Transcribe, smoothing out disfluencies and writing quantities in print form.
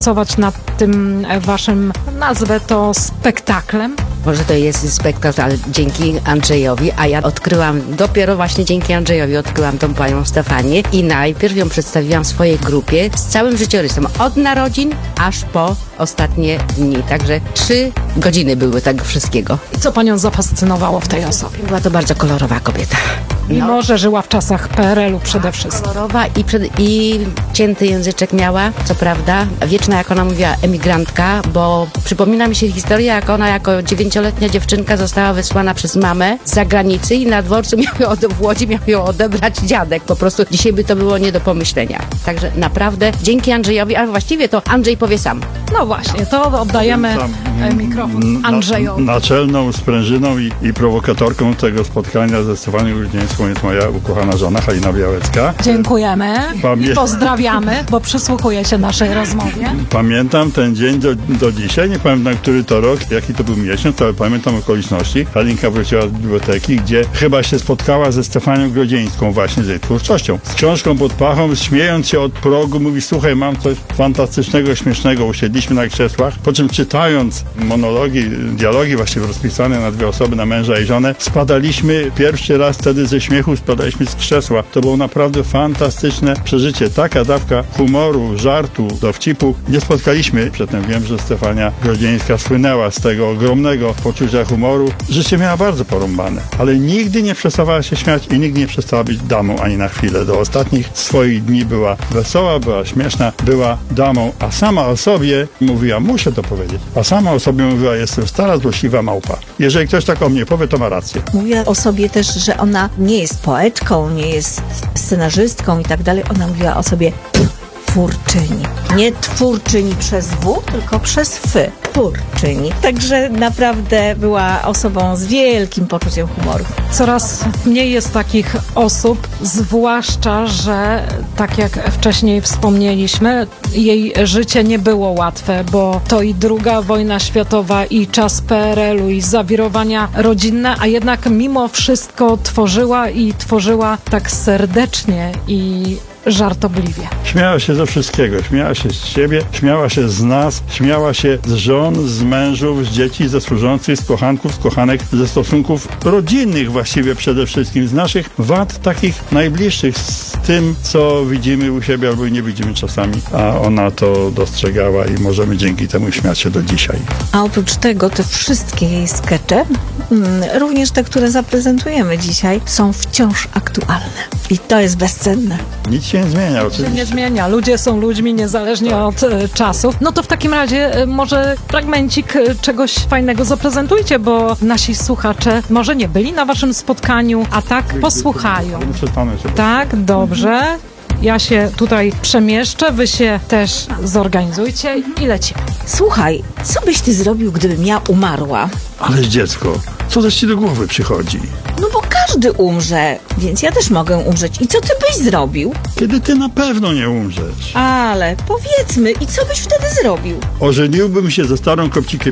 pracować nad tym waszym, nazwę to, spektaklem? Może to jest spektakl, ale dzięki Andrzejowi, a ja odkryłam, dopiero właśnie dzięki Andrzejowi odkryłam tą panią Stefanię i najpierw ją przedstawiłam swojej grupie z całym życiorysem, od narodzin aż po ostatnie dni, także 3 godziny były tego wszystkiego. I co panią zafascynowało w tej osobie? Była to bardzo kolorowa kobieta. Mimo, że żyła w czasach PRL-u przede wszystkim. Kolorowa i cięty języczek miała, co prawda, wieczna, jak ona mówiła, emigrantka, bo przypomina mi się historia, jak ona jako 9-letnia dziewczynka została wysłana przez mamę z zagranicy i na dworcu w Łodzi miał ją odebrać dziadek. Po prostu dzisiaj by to było nie do pomyślenia. Także naprawdę dzięki Andrzejowi, ale właściwie to Andrzej powie sam. No właśnie, to oddajemy mikrofon Andrzejowi. Naczelną sprężyną i prowokatorką tego spotkania ze Stefanią Grudzińską jest moja ukochana żona Halina Białecka. Dziękujemy i pozdrawiamy, bo przysłuchuje się naszej rozmowie. Pamiętam ten dzień do dzisiaj, nie pamiętam, który to rok, jaki to był miesiąc, ale pamiętam okoliczności. Halinka wróciła z biblioteki, gdzie chyba się spotkała ze Stefanią Grodzieńską właśnie z jej twórczością. Z książką pod pachą, śmiejąc się od progu, mówi: słuchaj, mam coś fantastycznego, śmiesznego. Usiedliśmy na krzesłach, po czym czytając monologi, dialogi właściwie rozpisane na 2 osoby, na męża i żonę, spadaliśmy pierwszy raz wtedy ze śmiechu, spadaliśmy z krzesła. To było naprawdę fantastyczne przeżycie. Taka dawka humoru, żartu, dowcipu nie spotkaliśmy. Przedtem wiem, że Stefania Grodzieńska słynęła z tego ogromnego poczucia humoru. Życie miała bardzo porąbane, ale nigdy nie przestawała się śmiać i nigdy nie przestała być damą ani na chwilę. Do ostatnich swoich dni była wesoła, była śmieszna, była damą, a sama o sobie mówiła, muszę to powiedzieć, a sama o sobie mówiła: jestem stara, złośliwa małpa. Jeżeli ktoś tak o mnie powie, to ma rację. Mówiła o sobie też, że ona nie jest poetką, nie jest scenarzystką i tak dalej. Ona mówiła o sobie twórczyni. Nie twórczyni przez W, tylko przez F. Twórczyni. Także naprawdę była osobą z wielkim poczuciem humoru. Coraz mniej jest takich osób, zwłaszcza, że tak jak wcześniej wspomnieliśmy, jej życie nie było łatwe, bo to i II wojna światowa, i czas PRL-u, i zawirowania rodzinne, a jednak mimo wszystko tworzyła tak serdecznie i żartobliwie. Śmiała się ze wszystkiego, śmiała się z siebie, śmiała się z nas, śmiała się z żon, z mężów, z dzieci, ze służących, z kochanków, z kochanek, ze stosunków rodzinnych właściwie przede wszystkim, z naszych wad takich najbliższych, z tym, co widzimy u siebie albo nie widzimy czasami, a ona to dostrzegała i możemy dzięki temu śmiać się do dzisiaj. A oprócz tego te wszystkie jej skecze, również te, które zaprezentujemy dzisiaj, są wciąż aktualne. I to jest bezcenne. Nic się nie zmienia oczywiście. Nie zmienia. Ludzie są ludźmi niezależnie od czasów. No to w takim razie może fragmencik czegoś fajnego zaprezentujcie, bo nasi słuchacze może nie byli na waszym spotkaniu, a tak posłuchają. Tak, dobrze. Ja się tutaj przemieszczę, wy się też zorganizujcie i lecimy. Słuchaj, co byś ty zrobił, gdybym ja umarła? Ależ dziecko, co też ci do głowy przychodzi? No bo każdy umrze, więc ja też mogę umrzeć. I co ty byś zrobił? Kiedy ty na pewno nie umrzesz. Ale powiedzmy, i co byś wtedy zrobił? Ożeniłbym się ze starą kopcikiem